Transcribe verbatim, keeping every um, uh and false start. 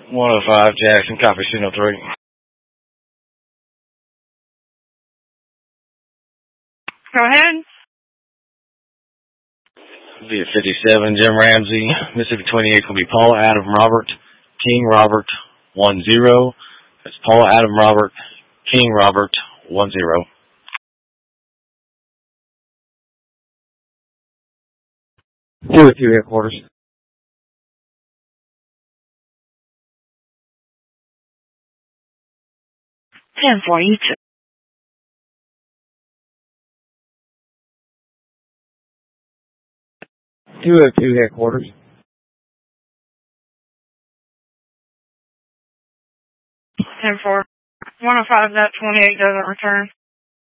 one oh five Jackson, copy signal three. Go ahead. Be at fifty-seven, Jim Ramsey, Mississippi twenty-eight, will be Paul Adam Robert, King Robert, one zero. That's Paul Adam Robert, King Robert, one zero. two oh two headquarters. ten forty-two. two oh two headquarters. ten four. one oh five, that twenty-eight doesn't return.